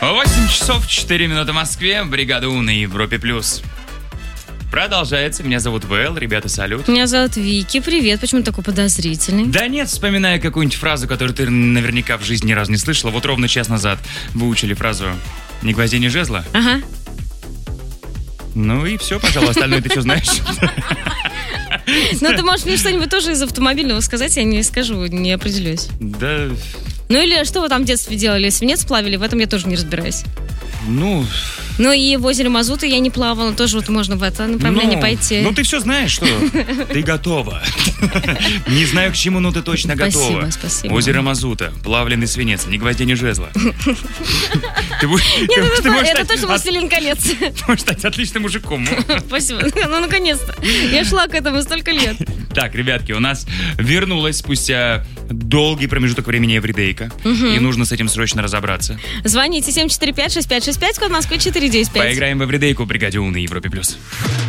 8 часов 4 минуты в Москве. Бригада У на Европе+. Продолжается. Меня зовут ВЛ. Ребята, салют. Меня зовут Вики. Привет. Почему ты такой подозрительный? Да нет, вспоминая какую-нибудь фразу, которую ты наверняка в жизни ни разу не слышала. Вот ровно час назад выучили фразу «ни гвоздей, ни жезла». Ага. Ну и все, пожалуй, остальное ты что знаешь? Ну, ты можешь мне что-нибудь тоже из автомобильного сказать, я не скажу, не определюсь. Да... Ну или что вы там в детстве делали? Свинец плавили, в этом я тоже не разбираюсь. Ну и в озере Мазута я не плавала, тоже вот можно в это направление пойти. Ну ты все знаешь, что ты готова. Не знаю к чему, но ты точно готова. Спасибо. Озеро Мазута, плавленый свинец, ни гвоздя, ни жезла. Это точно «Властелин колец». Ты можешь стать отличным мужиком. Спасибо. Ну, наконец-то. Я шла к этому столько лет. Так, ребятки, у нас вернулась спустя долгий промежуток времени эвридейка. И нужно с этим срочно разобраться. Звоните 745-6565, код Москвы 495. Поиграем в эвридейку в бригаде У на Европе+.